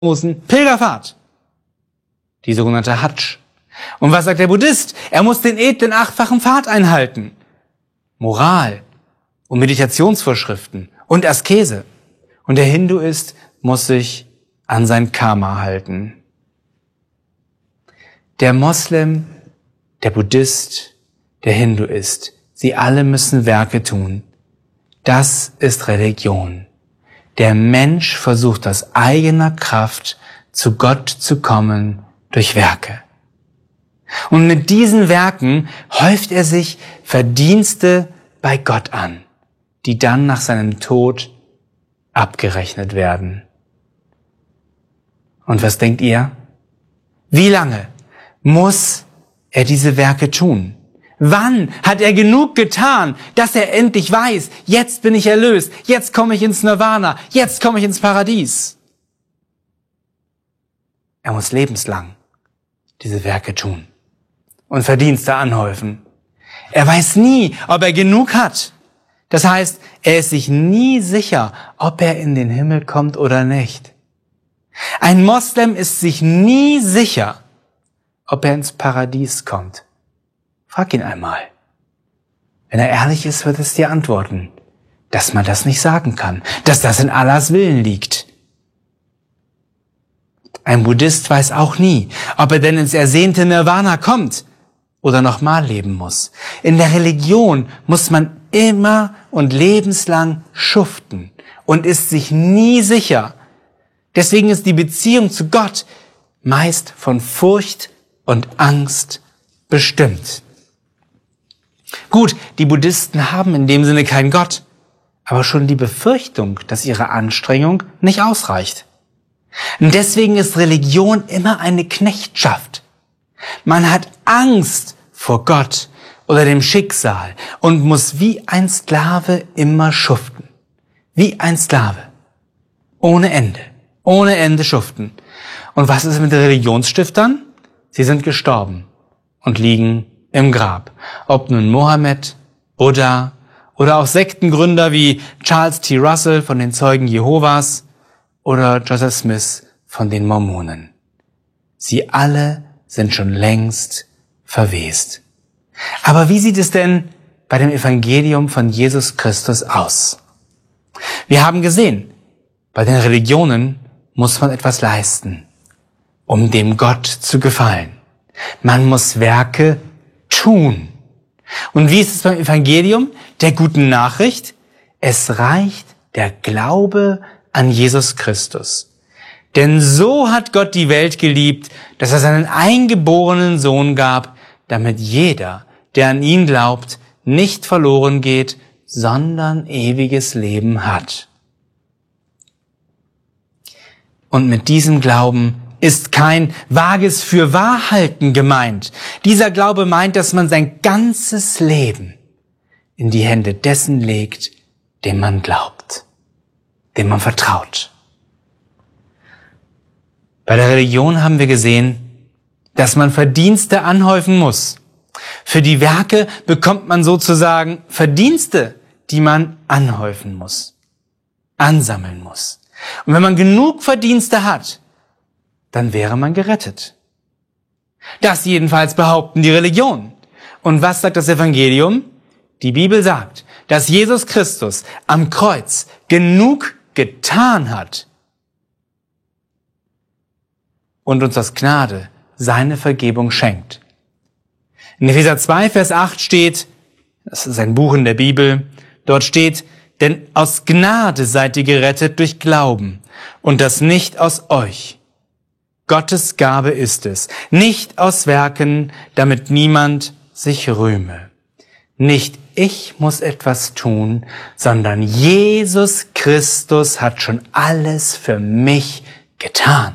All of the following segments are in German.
großen Pilgerfahrt, die sogenannte Hadsch. Und was sagt der Buddhist? Er muss den edlen 8-fachen Pfad einhalten. Moral und Meditationsvorschriften und Askese. Und der Hinduist muss sich an sein Karma halten. Der Moslem, der Buddhist, der Hinduist, sie alle müssen Werke tun. Das ist Religion. Der Mensch versucht aus eigener Kraft zu Gott zu kommen durch Werke. Und mit diesen Werken häuft er sich Verdienste bei Gott an, die dann nach seinem Tod abgerechnet werden. Und was denkt ihr? Wie lange muss er diese Werke tun? Wann hat er genug getan, dass er endlich weiß, jetzt bin ich erlöst, jetzt komme ich ins Nirvana, jetzt komme ich ins Paradies? Er muss lebenslang diese Werke tun und Verdienste anhäufen. Er weiß nie, ob er genug hat. Das heißt, er ist sich nie sicher, ob er in den Himmel kommt oder nicht. Ein Moslem ist sich nie sicher, ob er ins Paradies kommt. Frag ihn einmal. Wenn er ehrlich ist, wird es dir antworten, dass man das nicht sagen kann, dass das in Allahs Willen liegt. Ein Buddhist weiß auch nie, ob er denn ins ersehnte Nirvana kommt oder nochmal leben muss. In der Religion muss man immer und lebenslang schuften und ist sich nie sicher. Deswegen ist die Beziehung zu Gott meist von Furcht und Angst bestimmt. Gut, die Buddhisten haben in dem Sinne keinen Gott, aber schon die Befürchtung, dass ihre Anstrengung nicht ausreicht. Und deswegen ist Religion immer eine Knechtschaft. Man hat Angst vor Gott oder dem Schicksal und muss wie ein Sklave immer schuften. Wie ein Sklave. Ohne Ende schuften. Und was ist mit den Religionsstiftern? Sie sind gestorben und liegen im Grab. Ob nun Mohammed, Buddha oder auch Sektengründer wie Charles T. Russell von den Zeugen Jehovas oder Joseph Smith von den Mormonen. Sie alle sind schon längst verwest. Aber wie sieht es denn bei dem Evangelium von Jesus Christus aus? Wir haben gesehen, bei den Religionen muss man etwas leisten, um dem Gott zu gefallen. Man muss Werke tun. Und wie ist es beim Evangelium, der guten Nachricht? Es reicht der Glaube an Jesus Christus. Denn so hat Gott die Welt geliebt, dass er seinen eingeborenen Sohn gab, damit jeder, der an ihn glaubt, nicht verloren geht, sondern ewiges Leben hat. Und mit diesem Glauben ist kein vages Fürwahrhalten gemeint. Dieser Glaube meint, dass man sein ganzes Leben in die Hände dessen legt, dem man glaubt, dem man vertraut. Bei der Religion haben wir gesehen, dass man Verdienste anhäufen muss. Für die Werke bekommt man sozusagen Verdienste, die man anhäufen muss, ansammeln muss. Und wenn man genug Verdienste hat, dann wäre man gerettet. Das jedenfalls behaupten die Religionen. Und was sagt das Evangelium? Die Bibel sagt, dass Jesus Christus am Kreuz genug getan hat und uns aus Gnade seine Vergebung schenkt. In Epheser 2, Vers 8 steht, das ist ein Buch in der Bibel, dort steht, denn aus Gnade seid ihr gerettet durch Glauben und das nicht aus euch. Gottes Gabe ist es, nicht aus Werken, damit niemand sich rühme. Nicht ich muss etwas tun, sondern Jesus Christus hat schon alles für mich getan.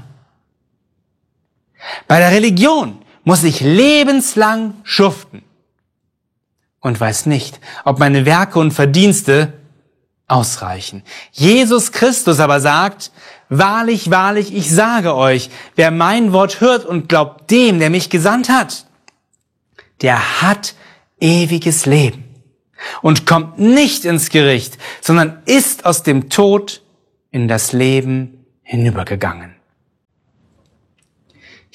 Bei der Religion muss ich lebenslang schuften und weiß nicht, ob meine Werke und Verdienste ausreichen. Jesus Christus aber sagt, wahrlich, wahrlich, ich sage euch, wer mein Wort hört und glaubt dem, der mich gesandt hat, der hat ewiges Leben und kommt nicht ins Gericht, sondern ist aus dem Tod in das Leben hinübergegangen.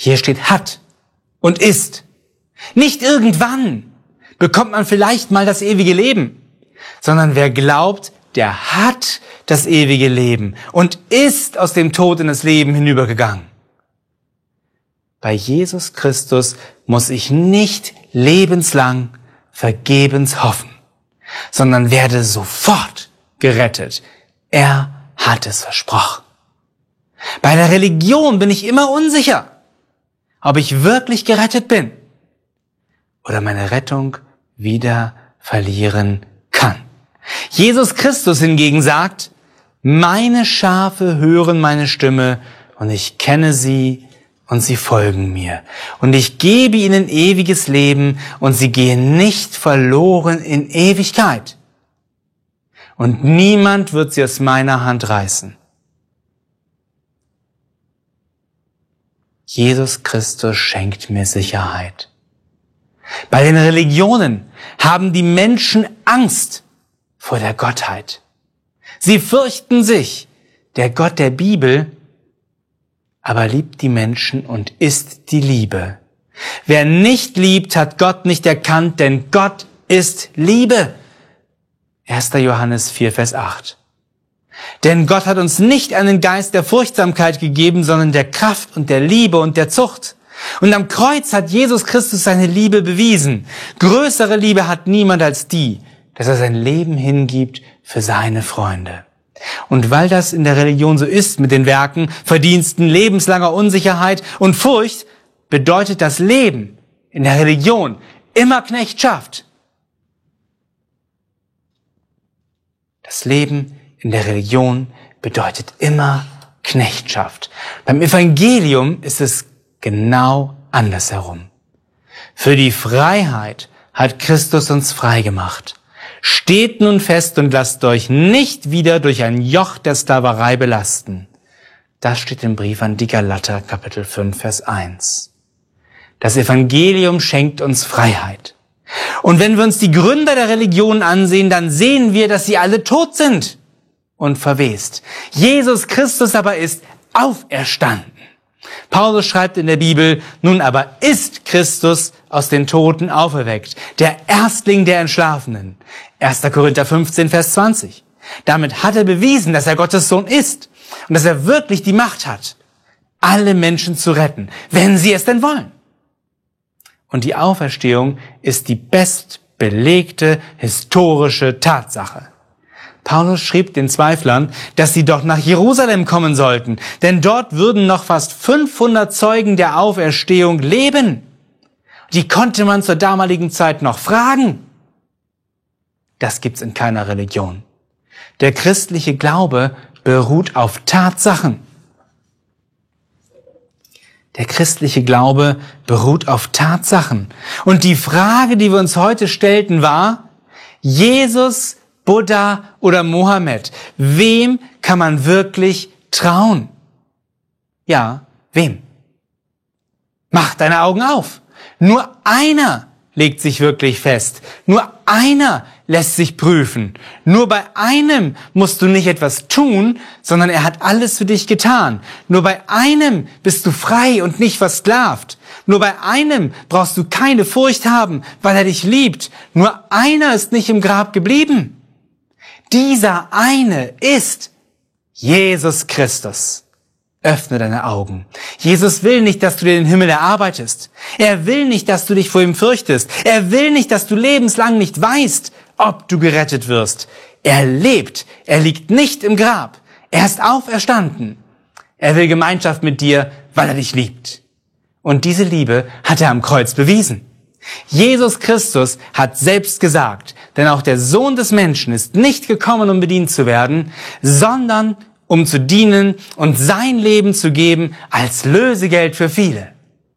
Hier steht hat und ist. Nicht irgendwann bekommt man vielleicht mal das ewige Leben, sondern wer glaubt, der hat das ewige Leben und ist aus dem Tod in das Leben hinübergegangen. Bei Jesus Christus muss ich nicht lebenslang vergebens hoffen, sondern werde sofort gerettet. Er hat es versprochen. Bei der Religion bin ich immer unsicher, ob ich wirklich gerettet bin oder meine Rettung wieder verlieren kann. Jesus Christus hingegen sagt, meine Schafe hören meine Stimme und ich kenne sie und sie folgen mir. Und ich gebe ihnen ewiges Leben und sie gehen nicht verloren in Ewigkeit. Und niemand wird sie aus meiner Hand reißen. Jesus Christus schenkt mir Sicherheit. Bei den Religionen haben die Menschen Angst vor der Gottheit. Sie fürchten sich. Der Gott der Bibel aber liebt die Menschen und ist die Liebe. Wer nicht liebt, hat Gott nicht erkannt, denn Gott ist Liebe. 1. Johannes 4, Vers 8. Denn Gott hat uns nicht einen Geist der Furchtsamkeit gegeben, sondern der Kraft und der Liebe und der Zucht. Und am Kreuz hat Jesus Christus seine Liebe bewiesen. Größere Liebe hat niemand als die, dass er sein Leben hingibt für seine Freunde. Und weil das in der Religion so ist mit den Werken, Verdiensten, lebenslanger Unsicherheit und Furcht, bedeutet das Leben in der Religion immer Knechtschaft. Das Leben in der Religion bedeutet immer Knechtschaft. Beim Evangelium ist es genau andersherum. Für die Freiheit hat Christus uns frei gemacht. Steht nun fest und lasst euch nicht wieder durch ein Joch der Sklaverei belasten. Das steht im Brief an die Galater, Kapitel 5, Vers 1. Das Evangelium schenkt uns Freiheit. Und wenn wir uns die Gründer der Religion ansehen, dann sehen wir, dass sie alle tot sind und verwest. Jesus Christus aber ist auferstanden. Paulus schreibt in der Bibel, nun aber ist Christus aus den Toten auferweckt, der Erstling der Entschlafenen. 1. Korinther 15, Vers 20. Damit hat er bewiesen, dass er Gottes Sohn ist und dass er wirklich die Macht hat, alle Menschen zu retten, wenn sie es denn wollen. Und die Auferstehung ist die bestbelegte historische Tatsache. Paulus schrieb den Zweiflern, dass sie doch nach Jerusalem kommen sollten, denn dort würden noch fast 500 Zeugen der Auferstehung leben. Die konnte man zur damaligen Zeit noch fragen. Das gibt's in keiner Religion. Der christliche Glaube beruht auf Tatsachen. Der christliche Glaube beruht auf Tatsachen. Und die Frage, die wir uns heute stellten, war, Jesus, Buddha oder Mohammed, wem kann man wirklich trauen? Ja, wem? Mach deine Augen auf. Nur einer legt sich wirklich fest. Nur einer lässt sich prüfen. Nur bei einem musst du nicht etwas tun, sondern er hat alles für dich getan. Nur bei einem bist du frei und nicht versklavt. Nur bei einem brauchst du keine Furcht haben, weil er dich liebt. Nur einer ist nicht im Grab geblieben. Dieser eine ist Jesus Christus. Öffne deine Augen. Jesus will nicht, dass du dir den Himmel erarbeitest. Er will nicht, dass du dich vor ihm fürchtest. Er will nicht, dass du lebenslang nicht weißt, ob du gerettet wirst. Er lebt. Er liegt nicht im Grab. Er ist auferstanden. Er will Gemeinschaft mit dir, weil er dich liebt. Und diese Liebe hat er am Kreuz bewiesen. Jesus Christus hat selbst gesagt, denn auch der Sohn des Menschen ist nicht gekommen, um bedient zu werden, sondern um zu dienen und sein Leben zu geben als Lösegeld für viele.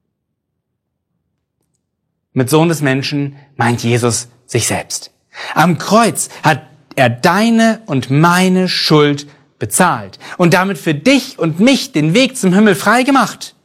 Mit Sohn des Menschen meint Jesus sich selbst. Am Kreuz hat er deine und meine Schuld bezahlt und damit für dich und mich den Weg zum Himmel frei gemacht.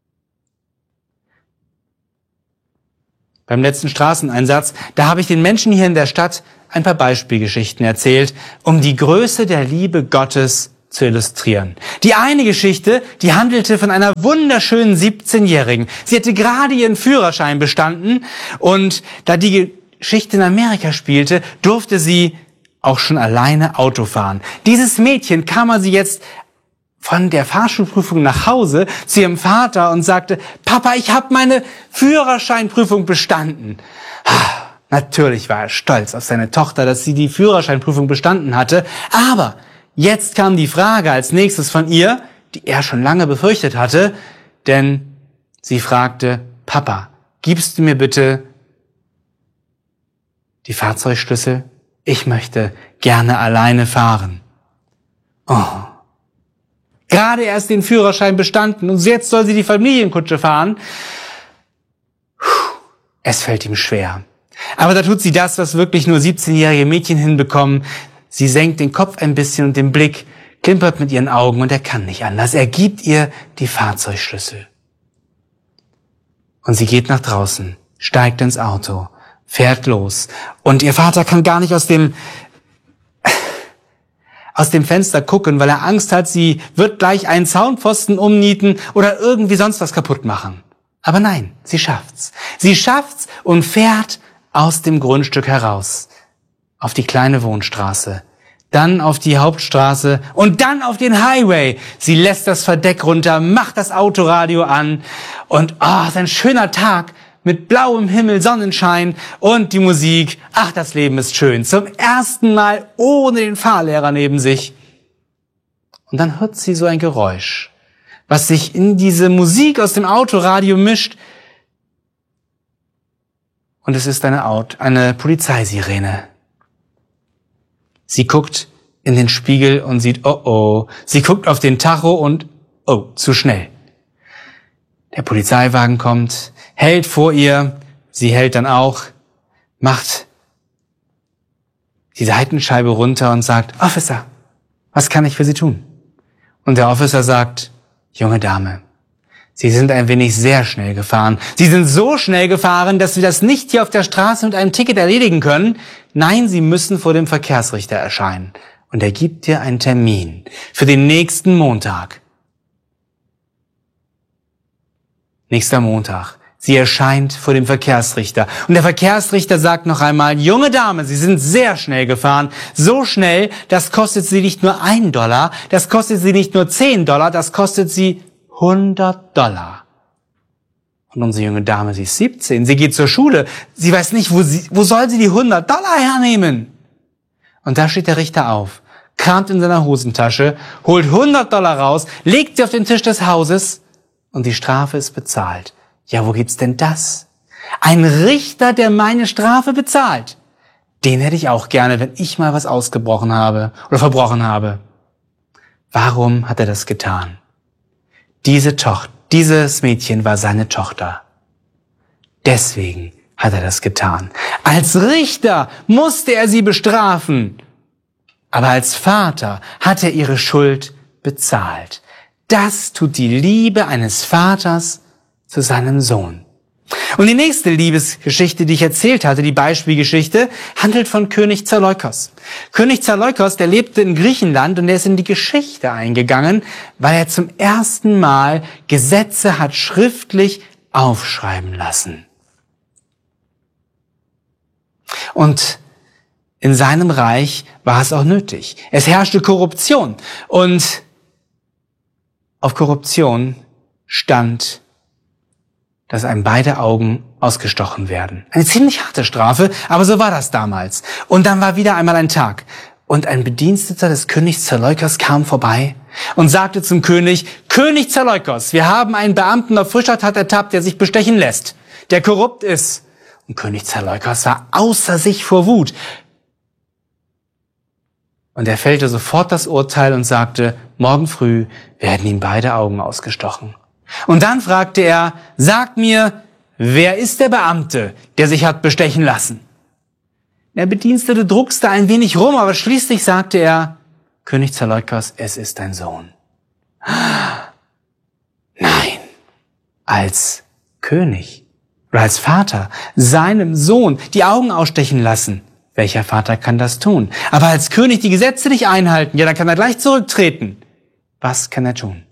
Beim letzten Straßeneinsatz, da habe ich den Menschen hier in der Stadt ein paar Beispielgeschichten erzählt, um die Größe der Liebe Gottes zu illustrieren. Die eine Geschichte, die handelte von einer wunderschönen 17-Jährigen. Sie hatte gerade ihren Führerschein bestanden und da die Geschichte in Amerika spielte, durfte sie auch schon alleine Auto fahren. Dieses Mädchen kam also jetzt von der Fahrschulprüfung nach Hause zu ihrem Vater und sagte, Papa, ich habe meine Führerscheinprüfung bestanden. Natürlich war er stolz auf seine Tochter, dass sie die Führerscheinprüfung bestanden hatte. Aber jetzt kam die Frage als nächstes von ihr, die er schon lange befürchtet hatte, denn sie fragte, Papa, gibst du mir bitte die Fahrzeugschlüssel? Ich möchte gerne alleine fahren. Oh. Gerade erst den Führerschein bestanden und jetzt soll sie die Familienkutsche fahren. Es fällt ihm schwer. Aber da tut sie das, was wirklich nur 17-jährige Mädchen hinbekommen. Sie senkt den Kopf ein bisschen und den Blick, klimpert mit ihren Augen und er kann nicht anders. Er gibt ihr die Fahrzeugschlüssel. Und sie geht nach draußen, steigt ins Auto, fährt los. Und ihr Vater kann gar nicht aus dem Fenster gucken, weil er Angst hat, sie wird gleich einen Zaunpfosten umnieten oder irgendwie sonst was kaputt machen. Aber nein, sie schafft's. Sie schafft's und fährt aus dem Grundstück heraus. Auf die kleine Wohnstraße. Dann auf die Hauptstraße und dann auf den Highway. Sie lässt das Verdeck runter, macht das Autoradio an und ist ein schöner Tag mit blauem Himmel, Sonnenschein und die Musik. Ach, das Leben ist schön. Zum ersten Mal ohne den Fahrlehrer neben sich. Und dann hört sie so ein Geräusch, was sich in diese Musik aus dem Autoradio mischt. Und es ist eine Polizeisirene. Sie guckt in den Spiegel und sieht, oh. Sie guckt auf den Tacho und, zu schnell. Der Polizeiwagen kommt, hält vor ihr, sie hält dann auch, macht die Seitenscheibe runter und sagt, Officer, was kann ich für Sie tun? Und der Officer sagt, junge Dame, Sie sind ein wenig sehr schnell gefahren. Sie sind so schnell gefahren, dass wir das nicht hier auf der Straße mit einem Ticket erledigen können. Nein, Sie müssen vor dem Verkehrsrichter erscheinen. Und er gibt dir einen Termin für den nächsten Montag. Nächster Montag. Sie erscheint vor dem Verkehrsrichter. Und der Verkehrsrichter sagt noch einmal, junge Dame, Sie sind sehr schnell gefahren. So schnell, das kostet Sie nicht nur $1, das kostet Sie nicht nur $10, das kostet Sie $100. Und unsere junge Dame, sie ist 17, sie geht zur Schule. Sie weiß nicht, wo soll sie die $100 hernehmen? Und da steht der Richter auf, kramt in seiner Hosentasche, holt $100 raus, legt sie auf den Tisch des Hauses und die Strafe ist bezahlt. Ja, wo gibt's denn das? Ein Richter, der meine Strafe bezahlt. Den hätte ich auch gerne, wenn ich mal was ausgebrochen habe oder verbrochen habe. Warum hat er das getan? Dieses Mädchen war seine Tochter. Deswegen hat er das getan. Als Richter musste er sie bestrafen. Aber als Vater hat er ihre Schuld bezahlt. Das tut die Liebe eines Vaters zu seinem Sohn. Und die nächste Liebesgeschichte, die ich erzählt hatte, die Beispielgeschichte, handelt von König Zaleukos. König Zaleukos, der lebte in Griechenland und der ist in die Geschichte eingegangen, weil er zum ersten Mal Gesetze hat schriftlich aufschreiben lassen. Und in seinem Reich war es auch nötig. Es herrschte Korruption und auf Korruption stand, dass einem beide Augen ausgestochen werden. Eine ziemlich harte Strafe, aber so war das damals. Und dann war wieder einmal ein Tag. Und ein Bediensteter des Königs Zaleukos kam vorbei und sagte zum König, König Zaleukos, wir haben einen Beamten auf frischer Tat ertappt, der sich bestechen lässt, der korrupt ist. Und König Zaleukos war außer sich vor Wut. Und er fällte sofort das Urteil und sagte, morgen früh werden ihm beide Augen ausgestochen. Und dann fragte er, sagt mir, wer ist der Beamte, der sich hat bestechen lassen? Der Bedienstete druckste ein wenig rum, aber schließlich sagte er, König Zaleukos, es ist dein Sohn. Nein, als König oder als Vater seinem Sohn die Augen ausstechen lassen. Welcher Vater kann das tun? Aber als König die Gesetze nicht einhalten, ja, dann kann er gleich zurücktreten. Was kann er tun?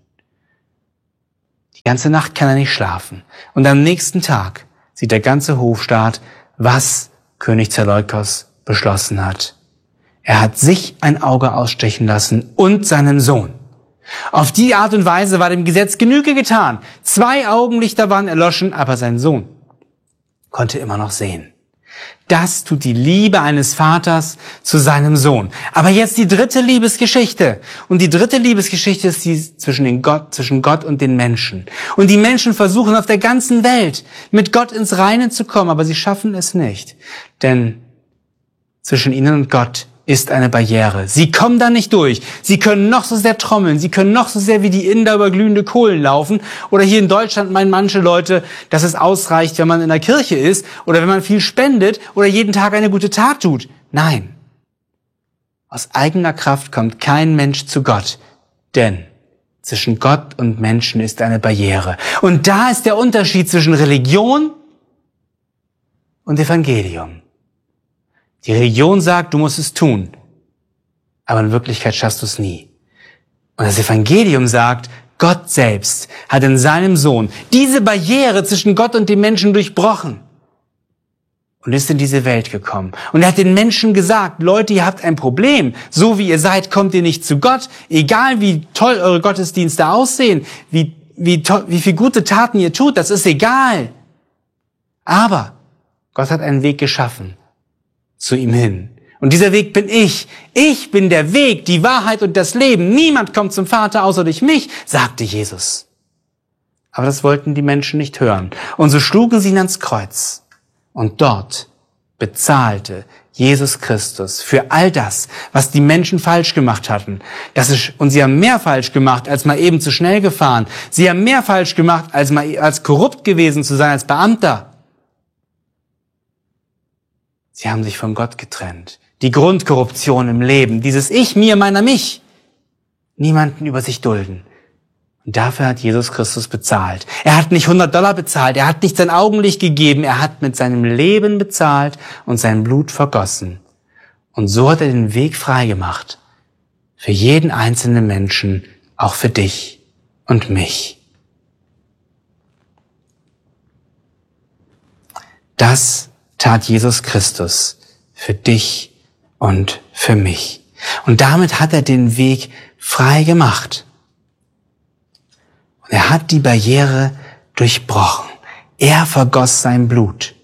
Die ganze Nacht kann er nicht schlafen. Und am nächsten Tag sieht der ganze Hofstaat, was König Zeleukos beschlossen hat. Er hat sich ein Auge ausstechen lassen und seinem Sohn. Auf die Art und Weise war dem Gesetz Genüge getan. 2 Augenlichter waren erloschen, aber sein Sohn konnte immer noch sehen. Das tut die Liebe eines Vaters zu seinem Sohn. Aber jetzt die dritte Liebesgeschichte. Und die dritte Liebesgeschichte ist die zwischen Gott und den Menschen. Und die Menschen versuchen auf der ganzen Welt mit Gott ins Reine zu kommen, aber sie schaffen es nicht. Denn zwischen ihnen und Gott ist eine Barriere. Sie kommen da nicht durch. Sie können noch so sehr trommeln. Sie können noch so sehr wie die Inder über glühende Kohlen laufen. Oder hier in Deutschland meinen manche Leute, dass es ausreicht, wenn man in der Kirche ist oder wenn man viel spendet oder jeden Tag eine gute Tat tut. Nein. Aus eigener Kraft kommt kein Mensch zu Gott. Denn zwischen Gott und Menschen ist eine Barriere. Und da ist der Unterschied zwischen Religion und Evangelium. Die Religion sagt, du musst es tun, aber in Wirklichkeit schaffst du es nie. Und das Evangelium sagt, Gott selbst hat in seinem Sohn diese Barriere zwischen Gott und dem Menschen durchbrochen und ist in diese Welt gekommen. Und er hat den Menschen gesagt, Leute, ihr habt ein Problem. So wie ihr seid, kommt ihr nicht zu Gott. Egal wie toll eure Gottesdienste aussehen, wie viel gute Taten ihr tut, das ist egal. Aber Gott hat einen Weg geschaffen zu ihm hin. Und dieser Weg bin ich. Ich bin der Weg, die Wahrheit und das Leben. Niemand kommt zum Vater außer durch mich, sagte Jesus. Aber das wollten die Menschen nicht hören. Und so schlugen sie ihn ans Kreuz. Und dort bezahlte Jesus Christus für all das, was die Menschen falsch gemacht hatten. Und sie haben mehr falsch gemacht, als mal eben zu schnell gefahren. Sie haben mehr falsch gemacht, als korrupt gewesen zu sein, als Beamter. Sie haben sich von Gott getrennt. Die Grundkorruption im Leben, dieses Ich, mir, meiner, mich. Niemanden über sich dulden. Und dafür hat Jesus Christus bezahlt. Er hat nicht $100 bezahlt, er hat nicht sein Augenlicht gegeben, er hat mit seinem Leben bezahlt und sein Blut vergossen. Und so hat er den Weg freigemacht. Für jeden einzelnen Menschen, auch für dich und mich. Das tat Jesus Christus für dich und für mich. Und damit hat er den Weg frei gemacht. Und er hat die Barriere durchbrochen. Er vergoss sein Blut.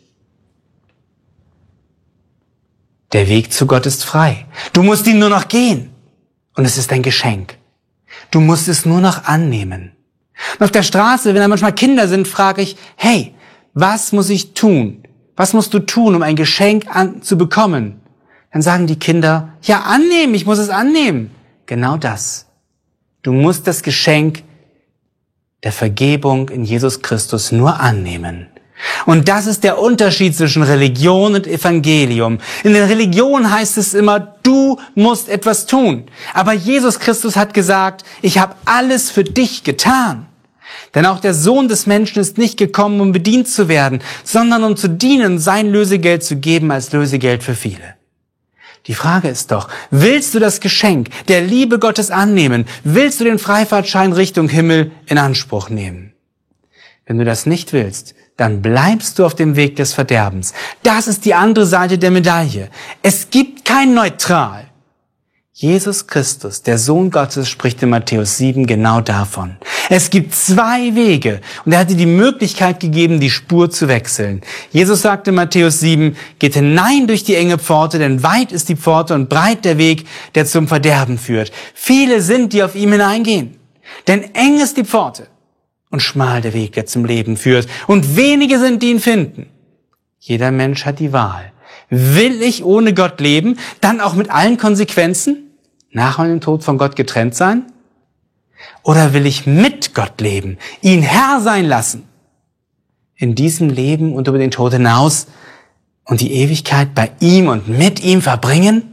Der Weg zu Gott ist frei. Du musst ihn nur noch gehen. Und es ist ein Geschenk. Du musst es nur noch annehmen. Und auf der Straße, wenn da manchmal Kinder sind, frage ich, hey, was muss ich tun? Was musst du tun, um ein Geschenk zu bekommen? Dann sagen die Kinder, ja, annehmen, ich muss es annehmen. Genau das. Du musst das Geschenk der Vergebung in Jesus Christus nur annehmen. Und das ist der Unterschied zwischen Religion und Evangelium. In der Religion heißt es immer, du musst etwas tun. Aber Jesus Christus hat gesagt, ich habe alles für dich getan. Denn auch der Sohn des Menschen ist nicht gekommen, um bedient zu werden, sondern um zu dienen, sein Lösegeld zu geben als Lösegeld für viele. Die Frage ist doch, willst du das Geschenk der Liebe Gottes annehmen? Willst du den Freifahrtschein Richtung Himmel in Anspruch nehmen? Wenn du das nicht willst, dann bleibst du auf dem Weg des Verderbens. Das ist die andere Seite der Medaille. Es gibt kein Neutral. Jesus Christus, der Sohn Gottes, spricht in Matthäus 7 genau davon. Es gibt 2 Wege und er hat dir die Möglichkeit gegeben, die Spur zu wechseln. Jesus sagte in Matthäus 7, geht hinein durch die enge Pforte, denn weit ist die Pforte und breit der Weg, der zum Verderben führt. Viele sind, die auf ihm hineingehen. Denn eng ist die Pforte und schmal der Weg, der zum Leben führt. Und wenige sind, die ihn finden. Jeder Mensch hat die Wahl. Will ich ohne Gott leben, dann auch mit allen Konsequenzen? Nach meinem Tod von Gott getrennt sein? Oder will ich mit Gott leben, ihn Herr sein lassen? In diesem Leben und über den Tod hinaus und die Ewigkeit bei ihm und mit ihm verbringen?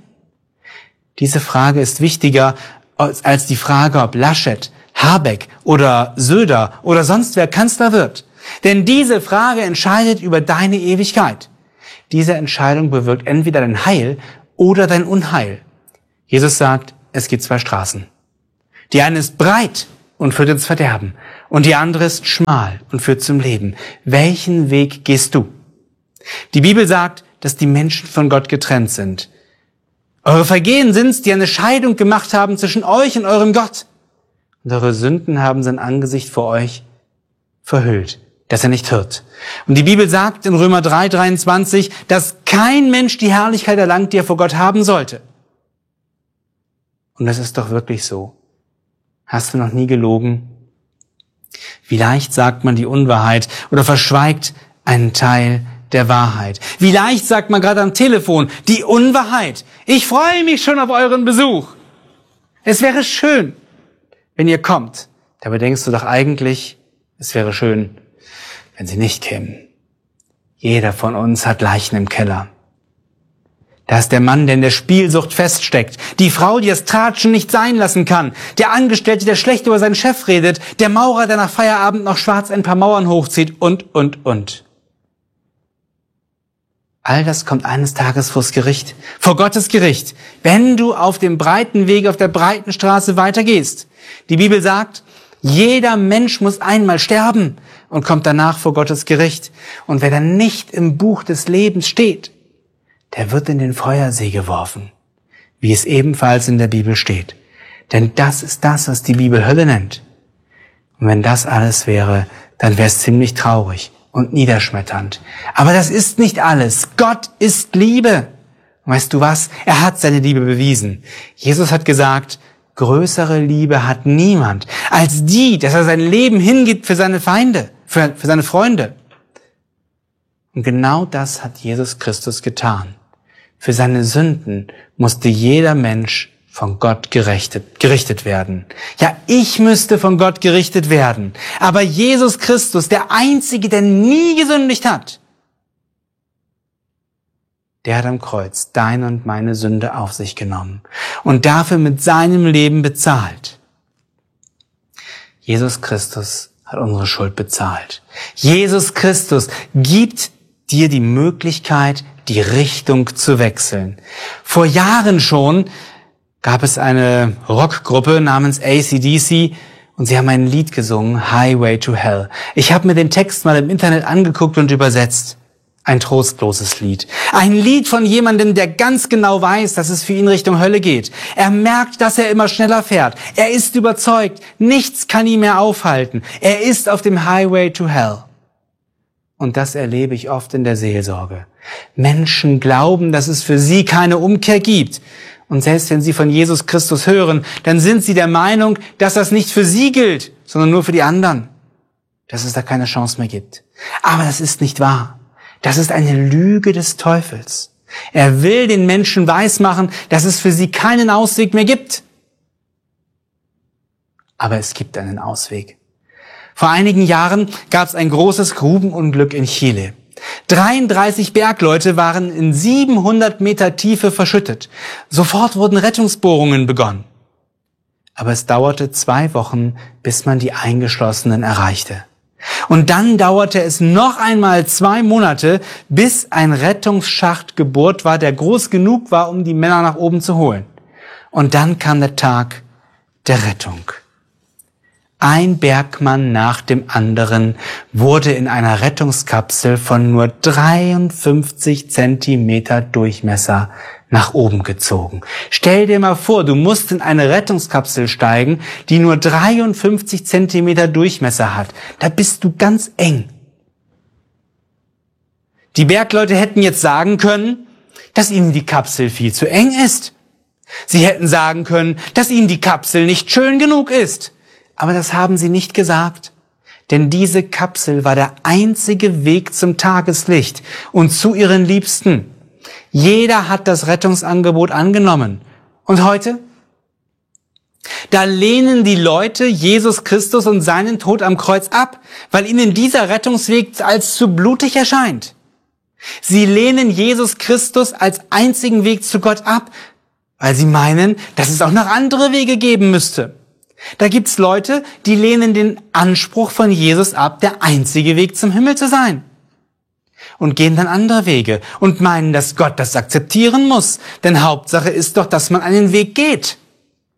Diese Frage ist wichtiger als die Frage, ob Laschet, Habeck oder Söder oder sonst wer Kanzler wird. Denn diese Frage entscheidet über deine Ewigkeit. Diese Entscheidung bewirkt entweder dein Heil oder dein Unheil. Jesus sagt, es gibt 2 Straßen. Die eine ist breit und führt ins Verderben. Und die andere ist schmal und führt zum Leben. Welchen Weg gehst du? Die Bibel sagt, dass die Menschen von Gott getrennt sind. Eure Vergehen sind's, die eine Scheidung gemacht haben zwischen euch und eurem Gott. Und eure Sünden haben sein Angesicht vor euch verhüllt, dass er nicht hört. Und die Bibel sagt in Römer 3,23, dass kein Mensch die Herrlichkeit erlangt, die er vor Gott haben sollte. Und das ist doch wirklich so. Hast du noch nie gelogen? Wie leicht sagt man die Unwahrheit oder verschweigt einen Teil der Wahrheit. Wie leicht sagt man gerade am Telefon die Unwahrheit. Ich freue mich schon auf euren Besuch. Es wäre schön, wenn ihr kommt. Dabei denkst du doch eigentlich, es wäre schön, wenn sie nicht kämen. Jeder von uns hat Leichen im Keller. Da ist der Mann, der in der Spielsucht feststeckt. Die Frau, die das Tratschen nicht sein lassen kann. Der Angestellte, der schlecht über seinen Chef redet. Der Maurer, der nach Feierabend noch schwarz ein paar Mauern hochzieht und. All das kommt eines Tages vors Gericht, vor Gottes Gericht, wenn du auf dem breiten Weg, auf der breiten Straße weitergehst. Die Bibel sagt, jeder Mensch muss einmal sterben und kommt danach vor Gottes Gericht. Und wer dann nicht im Buch des Lebens steht, der wird in den Feuersee geworfen, wie es ebenfalls in der Bibel steht. Denn das ist das, was die Bibel Hölle nennt. Und wenn das alles wäre, dann wäre es ziemlich traurig und niederschmetternd. Aber das ist nicht alles. Gott ist Liebe. Und weißt du was? Er hat seine Liebe bewiesen. Jesus hat gesagt, größere Liebe hat niemand als die, dass er sein Leben hingibt für seine Feinde, für seine Freunde. Und genau das hat Jesus Christus getan. Für seine Sünden musste jeder Mensch von Gott gerichtet werden. Ja, ich müsste von Gott gerichtet werden. Aber Jesus Christus, der Einzige, der nie gesündigt hat, der hat am Kreuz deine und meine Sünde auf sich genommen und dafür mit seinem Leben bezahlt. Jesus Christus hat unsere Schuld bezahlt. Jesus Christus gibt dir die Möglichkeit, die Richtung zu wechseln. Vor Jahren schon gab es eine Rockgruppe namens AC/DC und sie haben ein Lied gesungen, Highway to Hell. Ich habe mir den Text mal im Internet angeguckt und übersetzt. Ein trostloses Lied. Ein Lied von jemandem, der ganz genau weiß, dass es für ihn Richtung Hölle geht. Er merkt, dass er immer schneller fährt. Er ist überzeugt, nichts kann ihn mehr aufhalten. Er ist auf dem Highway to Hell. Und das erlebe ich oft in der Seelsorge. Menschen glauben, dass es für sie keine Umkehr gibt. Und selbst wenn sie von Jesus Christus hören, dann sind sie der Meinung, dass das nicht für sie gilt, sondern nur für die anderen. Dass es da keine Chance mehr gibt. Aber das ist nicht wahr. Das ist eine Lüge des Teufels. Er will den Menschen weismachen, dass es für sie keinen Ausweg mehr gibt. Aber es gibt einen Ausweg. Vor einigen Jahren gab es ein großes Grubenunglück in Chile. 33 Bergleute waren in 700 Meter Tiefe verschüttet. Sofort wurden Rettungsbohrungen begonnen. Aber es dauerte 2 Wochen, bis man die Eingeschlossenen erreichte. Und dann dauerte es noch einmal 2 Monate, bis ein Rettungsschacht gebohrt war, der groß genug war, um die Männer nach oben zu holen. Und dann kam der Tag der Rettung. Ein Bergmann nach dem anderen wurde in einer Rettungskapsel von nur 53 Zentimeter Durchmesser nach oben gezogen. Stell dir mal vor, du musst in eine Rettungskapsel steigen, die nur 53 Zentimeter Durchmesser hat. Da bist du ganz eng. Die Bergleute hätten jetzt sagen können, dass ihnen die Kapsel viel zu eng ist. Sie hätten sagen können, dass ihnen die Kapsel nicht schön genug ist. Aber das haben sie nicht gesagt, denn diese Kapsel war der einzige Weg zum Tageslicht und zu ihren Liebsten. Jeder hat das Rettungsangebot angenommen. Und heute? Da lehnen die Leute Jesus Christus und seinen Tod am Kreuz ab, weil ihnen dieser Rettungsweg als zu blutig erscheint. Sie lehnen Jesus Christus als einzigen Weg zu Gott ab, weil sie meinen, dass es auch noch andere Wege geben müsste. Da gibt's Leute, die lehnen den Anspruch von Jesus ab, der einzige Weg zum Himmel zu sein. Und gehen dann andere Wege und meinen, dass Gott das akzeptieren muss. Denn Hauptsache ist doch, dass man einen Weg geht.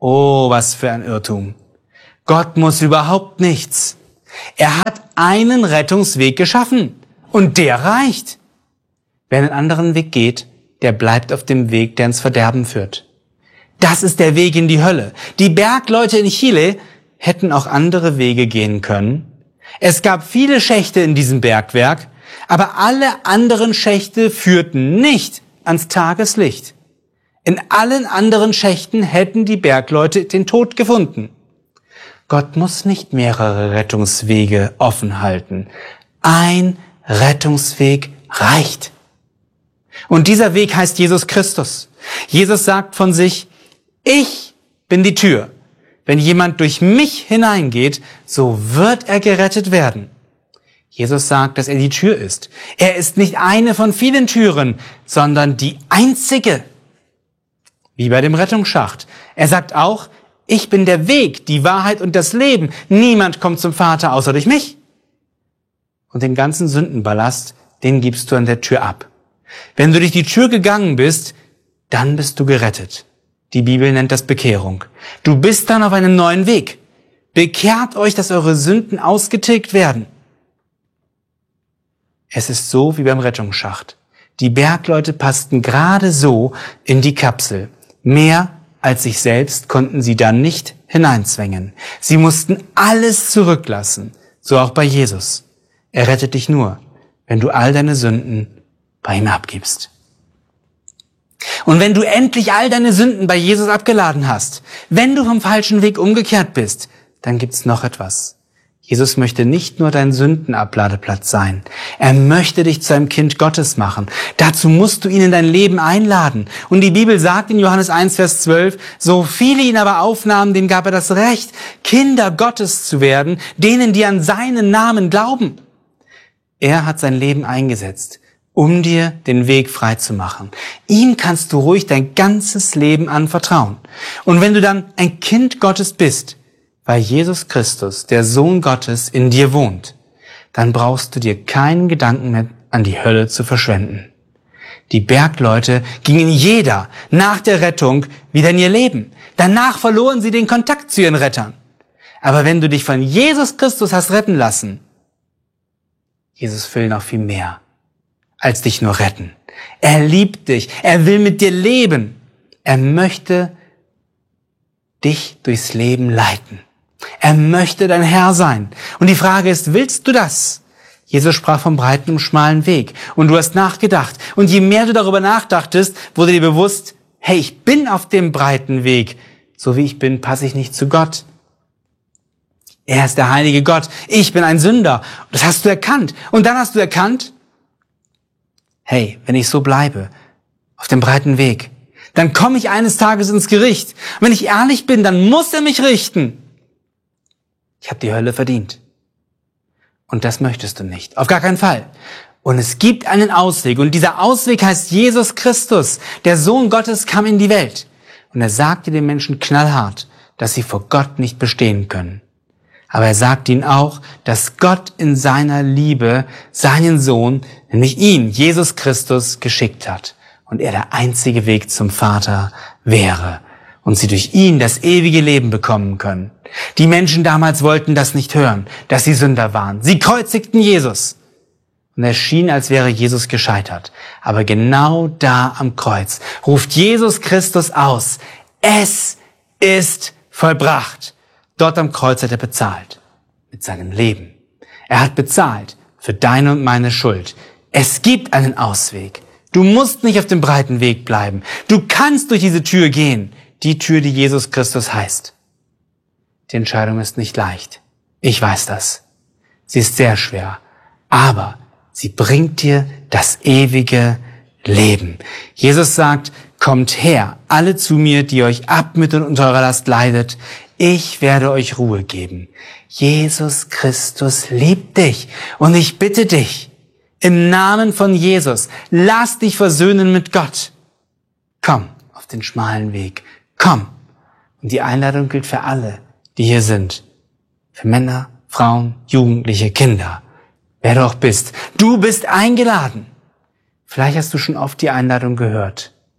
Oh, was für ein Irrtum. Gott muss überhaupt nichts. Er hat einen Rettungsweg geschaffen und der reicht. Wer einen anderen Weg geht, der bleibt auf dem Weg, der ins Verderben führt. Das ist der Weg in die Hölle. Die Bergleute in Chile hätten auch andere Wege gehen können. Es gab viele Schächte in diesem Bergwerk, aber alle anderen Schächte führten nicht ans Tageslicht. In allen anderen Schächten hätten die Bergleute den Tod gefunden. Gott muss nicht mehrere Rettungswege offen halten. Ein Rettungsweg reicht. Und dieser Weg heißt Jesus Christus. Jesus sagt von sich, ich bin die Tür. Wenn jemand durch mich hineingeht, so wird er gerettet werden. Jesus sagt, dass er die Tür ist. Er ist nicht eine von vielen Türen, sondern die einzige. Wie bei dem Rettungsschacht. Er sagt auch, ich bin der Weg, die Wahrheit und das Leben. Niemand kommt zum Vater außer durch mich. Und den ganzen Sündenballast, den gibst du an der Tür ab. Wenn du durch die Tür gegangen bist, dann bist du gerettet. Die Bibel nennt das Bekehrung. Du bist dann auf einem neuen Weg. Bekehrt euch, dass eure Sünden ausgetilgt werden. Es ist so wie beim Rettungsschacht. Die Bergleute passten gerade so in die Kapsel. Mehr als sich selbst konnten sie dann nicht hineinzwängen. Sie mussten alles zurücklassen. So auch bei Jesus. Er rettet dich nur, wenn du all deine Sünden bei ihm abgibst. Und wenn du endlich all deine Sünden bei Jesus abgeladen hast, wenn du vom falschen Weg umgekehrt bist, dann gibt's noch etwas. Jesus möchte nicht nur dein Sündenabladeplatz sein. Er möchte dich zu einem Kind Gottes machen. Dazu musst du ihn in dein Leben einladen. Und die Bibel sagt in Johannes 1, Vers 12, so viele ihn aber aufnahmen, denen gab er das Recht, Kinder Gottes zu werden, denen, die an seinen Namen glauben. Er hat sein Leben eingesetzt, um dir den Weg frei zu machen. Ihm kannst du ruhig dein ganzes Leben anvertrauen. Und wenn du dann ein Kind Gottes bist, weil Jesus Christus, der Sohn Gottes, in dir wohnt, dann brauchst du dir keinen Gedanken mehr an die Hölle zu verschwenden. Die Bergleute gingen jeder nach der Rettung wieder in ihr Leben. Danach verloren sie den Kontakt zu ihren Rettern. Aber wenn du dich von Jesus Christus hast retten lassen, Jesus will noch viel mehr als dich nur retten. Er liebt dich. Er will mit dir leben. Er möchte dich durchs Leben leiten. Er möchte dein Herr sein. Und die Frage ist, willst du das? Jesus sprach vom breiten und schmalen Weg. Und du hast nachgedacht. Und je mehr du darüber nachdachtest, wurde dir bewusst, hey, ich bin auf dem breiten Weg. So wie ich bin, passe ich nicht zu Gott. Er ist der heilige Gott. Ich bin ein Sünder. Das hast du erkannt. Und dann hast du erkannt, hey, wenn ich so bleibe, auf dem breiten Weg, dann komme ich eines Tages ins Gericht. Und wenn ich ehrlich bin, dann muss er mich richten. Ich habe die Hölle verdient. Und das möchtest du nicht. Auf gar keinen Fall. Und es gibt einen Ausweg. Und dieser Ausweg heißt Jesus Christus. Der Sohn Gottes kam in die Welt. Und er sagte den Menschen knallhart, dass sie vor Gott nicht bestehen können. Aber er sagt ihnen auch, dass Gott in seiner Liebe seinen Sohn, nämlich ihn, Jesus Christus, geschickt hat. Und er der einzige Weg zum Vater wäre. Und sie durch ihn das ewige Leben bekommen können. Die Menschen damals wollten das nicht hören, dass sie Sünder waren. Sie kreuzigten Jesus. Und es schien, als wäre Jesus gescheitert. Aber genau da am Kreuz ruft Jesus Christus aus, es ist vollbracht. Dort am Kreuz hat er bezahlt. Mit seinem Leben. Er hat bezahlt für deine und meine Schuld. Es gibt einen Ausweg. Du musst nicht auf dem breiten Weg bleiben. Du kannst durch diese Tür gehen. Die Tür, die Jesus Christus heißt. Die Entscheidung ist nicht leicht. Ich weiß das. Sie ist sehr schwer. Aber sie bringt dir das ewige Leben. Jesus sagt, kommt her, alle zu mir, die euch abmüttern und unter eurer Last leidet. Ich werde euch Ruhe geben. Jesus Christus liebt dich. Und ich bitte dich, im Namen von Jesus, lass dich versöhnen mit Gott. Komm auf den schmalen Weg. Komm. Und die Einladung gilt für alle, die hier sind. Für Männer, Frauen, Jugendliche, Kinder. Wer du auch bist. Du bist eingeladen. Vielleicht hast du schon oft die Einladung gehört.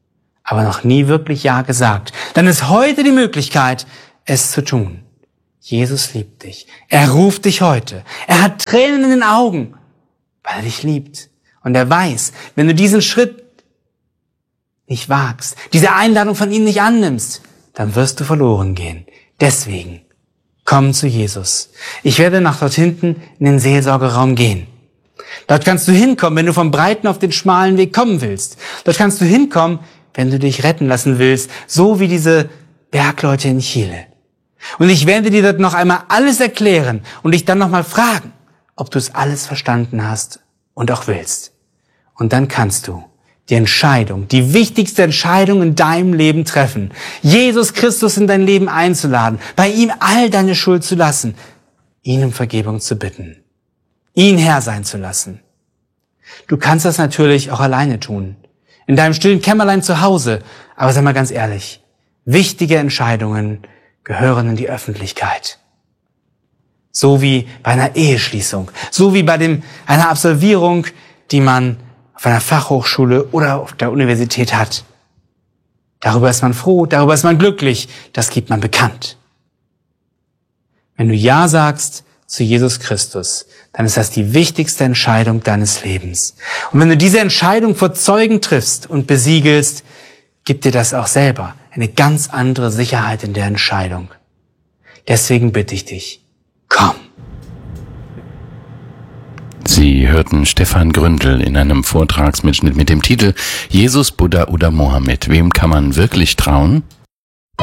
aber noch nie wirklich Ja gesagt, dann ist heute die Möglichkeit, es zu tun. Jesus liebt dich. Er ruft dich heute. Er hat Tränen in den Augen, weil er dich liebt. Und er weiß, wenn du diesen Schritt nicht wagst, diese Einladung von ihm nicht annimmst, dann wirst du verloren gehen. Deswegen, komm zu Jesus. Ich werde nach dort hinten in den Seelsorgeraum gehen. Dort kannst du hinkommen, wenn du vom breiten auf den schmalen Weg kommen willst. Dort kannst du hinkommen, wenn du dich retten lassen willst, so wie diese Bergleute in Chile. Und ich werde dir dort noch einmal alles erklären und dich dann nochmal fragen, ob du es alles verstanden hast und auch willst. Und dann kannst du die Entscheidung, die wichtigste Entscheidung in deinem Leben treffen, Jesus Christus in dein Leben einzuladen, bei ihm all deine Schuld zu lassen, ihn um Vergebung zu bitten, ihn Herr sein zu lassen. Du kannst das natürlich auch alleine tun, in deinem stillen Kämmerlein zu Hause, aber sei mal ganz ehrlich, wichtige Entscheidungen gehören in die Öffentlichkeit. So wie bei einer Eheschließung, so wie bei einer Absolvierung, die man auf einer Fachhochschule oder auf der Universität hat. Darüber ist man froh, darüber ist man glücklich, das gibt man bekannt. Wenn du Ja sagst zu Jesus Christus, dann ist das die wichtigste Entscheidung deines Lebens. Und wenn du diese Entscheidung vor Zeugen triffst und besiegelst, gibt dir das auch selber eine ganz andere Sicherheit in der Entscheidung. Deswegen bitte ich dich, komm. Sie hörten Stefan Gründel in einem Vortragsmitschnitt mit dem Titel Jesus, Buddha oder Mohammed. Wem kann man wirklich trauen?